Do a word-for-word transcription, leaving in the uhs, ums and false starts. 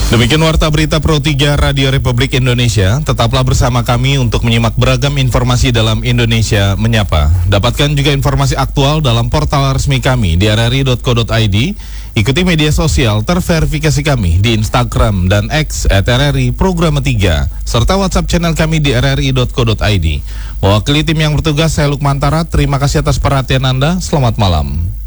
Demikian Warta Berita Pro tiga Radio Republik Indonesia. Tetaplah bersama kami untuk menyimak beragam informasi dalam Indonesia Menyapa. Dapatkan juga informasi aktual dalam portal resmi kami di r r i dot co dot i d. Ikuti media sosial terverifikasi kami di Instagram dan X at r r i Programa tiga, serta WhatsApp channel kami di r r i dot co dot i d. Mewakili tim yang bertugas, saya Lukman Tara. Terima kasih atas perhatian Anda. Selamat malam.